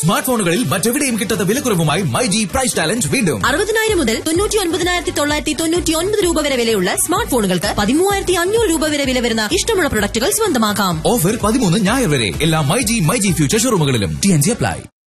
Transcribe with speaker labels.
Speaker 1: Smart ഫോണുകളിൽ മറ്റെവിടെയും കിട്ടാത്ത വിലക്കുറവുമായി മൈജി പ്രൈസ് ചാലഞ്ച് വീണ്ടും
Speaker 2: 69 മുതൽ 99,999 രൂപ വരെ വിലയുള്ള സ്മാർട്ട് ഫോണുകൾക്ക് 13,500 രൂപ വരെ വില വരുന്ന ഇഷ്ടമുള്ള പ്രൊഡക്റ്റുകൾ സ്വന്തമാക്കാം.
Speaker 1: ഓഫർ 13 ഞായർ വരെ എല്ലാ മൈജി ഫ്യൂച്ചർ ഷോറൂമുകളിലും. TNC apply.